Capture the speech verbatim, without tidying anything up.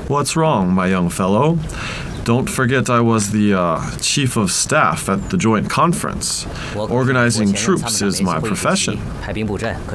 What's wrong, my young fellow? Don't forget I was the uh, chief of staff at the joint conference. Organizing troops is my profession.